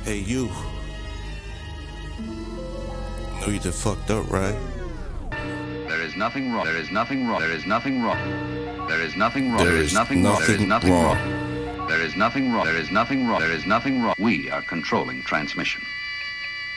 Hey, you. Know you done fucked up, right? There is nothing wrong. There is nothing wrong. There is nothing wrong. There is nothing wrong. There is nothing wrong. There is nothing wrong. There is nothing wrong. There is nothing wrong. There is nothing wrong. We are controlling transmission.